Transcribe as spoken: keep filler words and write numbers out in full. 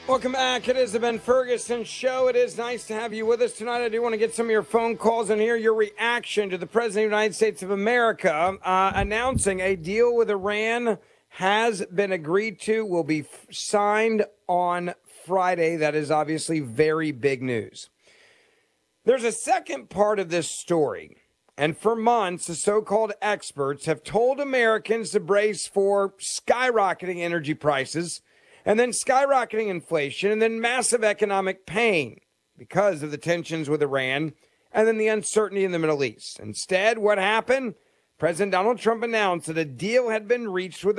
Welcome back. It is the Ben Ferguson Show. It is nice to have you with us tonight. I do want to get some of your phone calls and hear your reaction to the President of the United States of America uh, announcing a deal with Iran has been agreed to, will be f- signed on Friday. That is obviously very big news. There's a second part of this story. And for months, the so-called experts have told Americans to brace for skyrocketing energy prices, and then skyrocketing inflation, and then massive economic pain because of the tensions with Iran, and then the uncertainty in the Middle East. Instead, what happened? President Donald Trump announced that a deal had been reached with